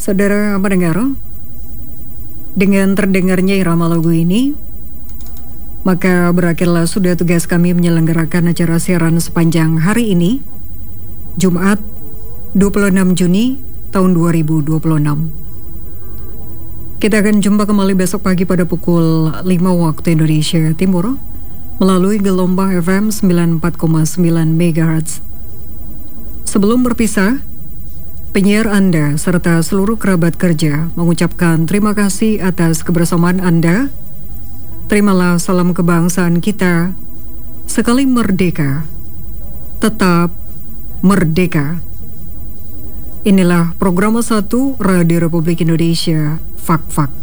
Saudara pendengar, dengan terdengarnya irama lagu ini, maka berakhirlah sudah tugas kami menyelenggarakan acara siaran sepanjang hari ini, Jumat 26 Juni tahun 2026. Kita akan jumpa kembali besok pagi pada pukul 5 waktu Indonesia Timur melalui gelombang FM 94,9 MHz. Sebelum berpisah, penyiar Anda serta seluruh kerabat kerja mengucapkan terima kasih atas kebersamaan Anda. Terimalah salam kebangsaan kita, sekali merdeka, tetap merdeka. Inilah program 1 Radio Republik Indonesia, Fak-Fak.